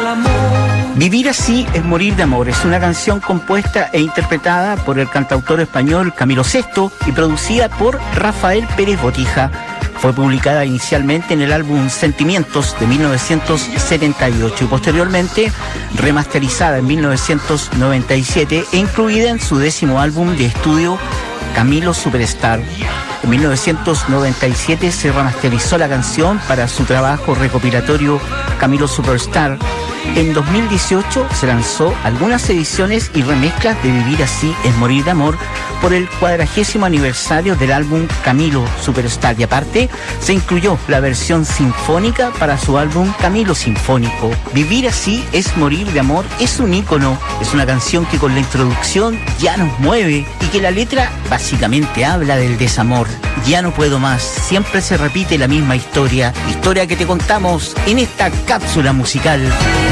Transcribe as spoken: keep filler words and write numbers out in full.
Vivir así es morir de amor. Es una canción compuesta e interpretada por el cantautor español Camilo Sesto y producida por Rafael Pérez Botija. Fue publicada inicialmente en el álbum Sentimientos de mil novecientos setenta y ocho y posteriormente remasterizada en mil novecientos noventa y siete e incluida en su décimo álbum de estudio Camilo Superstar. En mil novecientos noventa y siete se remasterizó la canción para su trabajo recopilatorio Camilo Superstar. En dos mil dieciocho se lanzó algunas ediciones y remezclas de Vivir así es morir de amor por el cuadragésimo aniversario del álbum Camilo Superstar, y aparte se incluyó la versión sinfónica para su álbum Camilo Sinfónico. Vivir así es morir de amor es un ícono, es una canción que con la introducción ya nos mueve y que la letra básicamente habla del desamor. Ya no puedo más, siempre se repite la misma historia, historia que te contamos en esta cápsula musical.